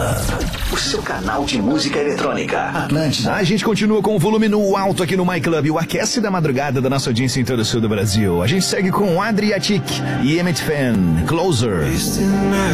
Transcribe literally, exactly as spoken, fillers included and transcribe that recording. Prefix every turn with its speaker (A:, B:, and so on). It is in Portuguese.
A: O seu canal de música eletrônica. Atlântida.
B: A gente continua com o volume no alto aqui no My Club, o aquece da madrugada da nossa audiência em todo o sul do Brasil. A gente segue com Adriatic e Emmett Fan, Closer.